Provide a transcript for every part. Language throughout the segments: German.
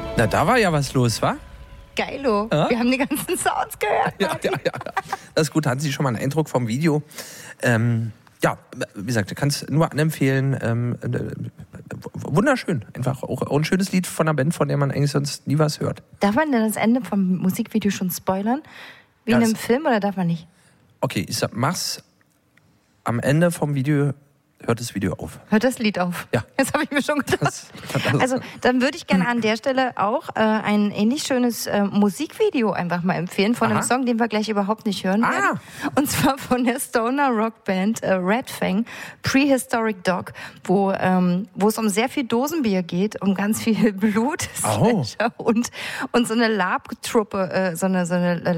Na, da war ja was los, wa? Geilo. Ja? Wir haben die ganzen Sounds gehört. Ja. Das ist gut, hatten Sie schon mal einen Eindruck vom Video. Ja, wie gesagt, ich kann es nur anempfehlen. Wunderschön. Einfach auch ein schönes Lied von einer Band, von der man eigentlich sonst nie was hört. Darf man denn das Ende vom Musikvideo schon spoilern? Wie in einem Film oder darf man nicht? Okay, ich mach's am Ende vom Video. Hört das Video auf. Hört das Lied auf? Ja. Das habe ich mir schon gedacht. Also dann würde ich gerne an der Stelle auch ein ähnlich schönes Musikvideo einfach mal empfehlen von einem Song, den wir gleich überhaupt nicht hören werden. Und zwar von der Stoner Rockband Red Fang, Prehistoric Dog, wo es um sehr viel Dosenbier geht, um ganz viel Blut, und so eine Lab-Truppe, so eine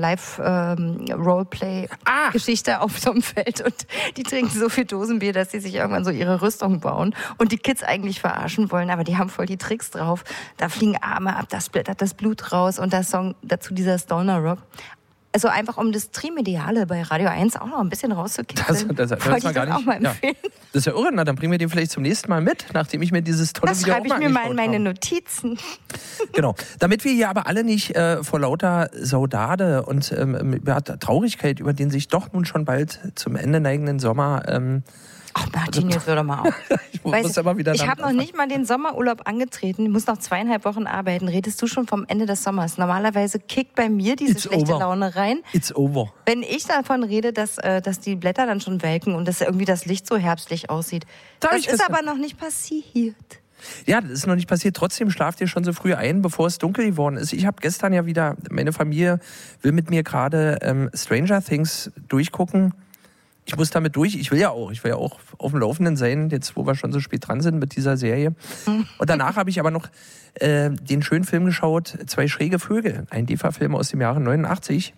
Live-Roleplay-Geschichte auf so einem Feld. Und die trinken so viel Dosenbier, dass sie sich irgendwann so ihre Rüstung bauen und die Kids eigentlich verarschen wollen, aber die haben voll die Tricks drauf. Da fliegen Arme ab, da splittert das Blut raus und der Song dazu dieser Stoner Rock. Also einfach um das Trimediale bei Radio 1 auch noch ein bisschen rauszukitzeln. Das wollte ich gar nicht. Auch mal empfehlen. Ja. Das ist ja irre, na, dann bringen wir den vielleicht zum nächsten Mal mit, nachdem ich mir dieses tolle Video angeschaut habe. Das schreibe ich mir mal in meine Notizen. Genau. Damit wir hier aber alle nicht vor lauter Saudade und Traurigkeit über den sich doch nun schon bald zum Ende neigenden Sommer ach Martin, jetzt hör doch mal auf. Ich habe noch nicht mal den Sommerurlaub angetreten. Ich muss noch 2,5 Wochen arbeiten. Redest du schon vom Ende des Sommers? Normalerweise kickt bei mir diese schlechte Laune rein. It's over. Wenn ich davon rede, dass die Blätter dann schon welken und dass irgendwie das Licht so herbstlich aussieht. Das ist aber noch nicht passiert. Ja, das ist noch nicht passiert. Trotzdem schlaft ihr schon so früh ein, bevor es dunkel geworden ist. Ich habe gestern ja wieder, meine Familie will mit mir gerade Stranger Things durchgucken. Ich muss damit durch. Ich will ja auch auf dem Laufenden sein, jetzt wo wir schon so spät dran sind mit dieser Serie. Und danach habe ich aber noch den schönen Film geschaut, 2 schräge Vögel, ein DEFA-Film aus dem Jahre 89,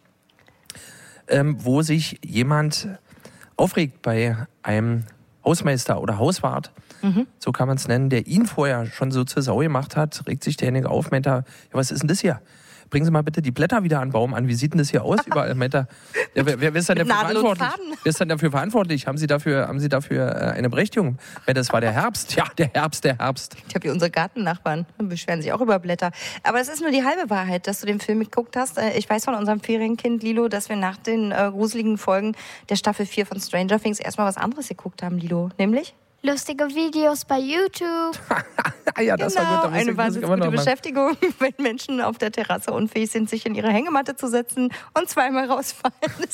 wo sich jemand aufregt bei einem Hausmeister oder Hauswart, so kann man es nennen, der ihn vorher schon so zur Sau gemacht hat, regt sich derjenige auf, meint er, ja, was ist denn das hier? Bringen Sie mal bitte die Blätter wieder an den Baum an. Wie sieht denn das hier aus? Überall meint er, ja, wer ist denn dafür verantwortlich? Wer ist denn dafür verantwortlich? Haben Sie dafür eine Berechtigung? Ja, das war der Herbst. Ja, der Herbst. Ich habe hier unsere Gartennachbarn, beschweren sich auch über Blätter. Aber es ist nur die halbe Wahrheit, dass du den Film geguckt hast. Ich weiß von unserem Ferienkind Lilo, dass wir nach den gruseligen Folgen der Staffel 4 von Stranger Things erstmal was anderes geguckt haben, Lilo. Nämlich? Lustige Videos bei YouTube. Ja, das war gut. Eine wahnsinnig gute Beschäftigung, wenn Menschen auf der Terrasse unfähig sind, sich in ihre Hängematte zu setzen und zweimal rausfallen.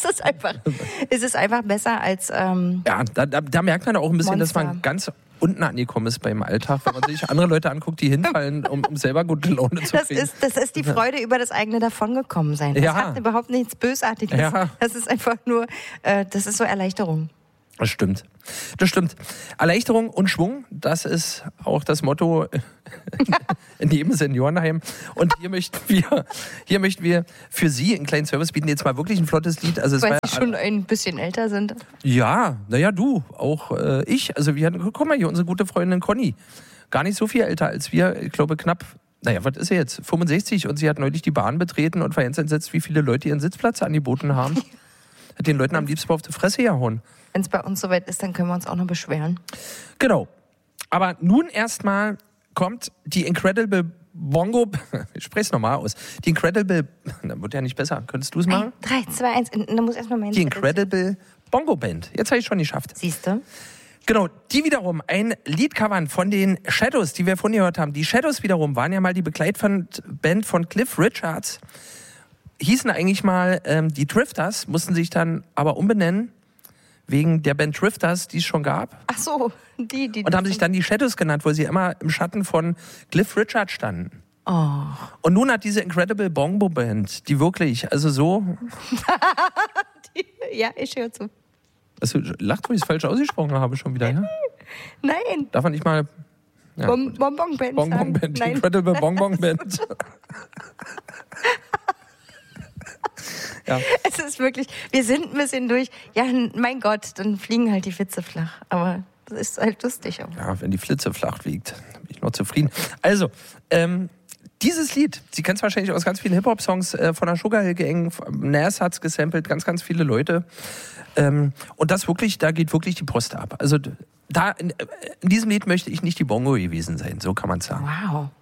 Es ist einfach besser als ja, da merkt man auch ein bisschen, Monster. Dass man ganz unten angekommen ist beim Alltag, wenn man sich andere Leute anguckt, die hinfallen, um selber gute Laune zu kriegen. Das ist die Freude über das eigene Davongekommensein. Das hat überhaupt nichts Bösartiges. Ja. Das ist einfach nur, das ist so Erleichterung. Das stimmt. Erleichterung und Schwung, das ist auch das Motto in jedem Seniorenheim. Und hier möchten wir für Sie einen kleinen Service bieten. Jetzt mal wirklich ein flottes Lied. Also weil Sie schon ein bisschen älter sind. Ja, naja, du, auch ich. Also guck mal hier, unsere gute Freundin Conny. Gar nicht so viel älter als wir. Ich glaube knapp, naja, was ist sie jetzt? 65. Und sie hat neulich die Bahn betreten und war ganz entsetzt, wie viele Leute ihren Sitzplatz angeboten haben. Hat den Leuten am liebsten auf die Fresse gehauen. Wenn es bei uns soweit ist, dann können wir uns auch noch beschweren. Genau. Aber nun erstmal kommt die Incredible Bongo... Ich spreche es nochmal aus. Die Incredible... Das wird ja nicht besser. Könntest du es machen? 3, 2, 1. Da muss erstmal mein... Die Incredible Bongo Band. Jetzt habe ich schon geschafft. Siehst du? Genau. Die wiederum ein Lied covern von den Shadows, die wir vorhin gehört haben. Die Shadows wiederum waren ja mal die Begleitband von Cliff Richards. Hießen eigentlich mal die Drifters, mussten sich dann aber umbenennen. Wegen der Band Drifters, die es schon gab. Ach so, die. Und haben sich dann die Shadows genannt, weil sie immer im Schatten von Cliff Richard standen. Oh. Und nun hat diese Incredible Bongo Band, die wirklich, also so... Ja, ich höre zu. Also lacht, weil ich es falsch ausgesprochen habe schon wieder, ja? Nein. Darf man nicht mal... Ja, Bonbon Band. Bonbon Band, die Incredible Bonbon Band. Ja. Es ist wirklich, wir sind ein bisschen durch. Ja, mein Gott, dann fliegen halt die Witze flach. Aber das ist halt lustig auch. Ja, wenn die Flitze flach fliegt, dann bin ich noch zufrieden. Also, dieses Lied, Sie kennen es wahrscheinlich aus ganz vielen Hip-Hop-Songs von der Sugar Hill Gang. Nas hat es gesampelt, ganz, ganz viele Leute. Und das wirklich, da geht wirklich die Post ab. Also da in diesem Lied möchte ich nicht die Bongo gewesen sein, so kann man es sagen. Wow.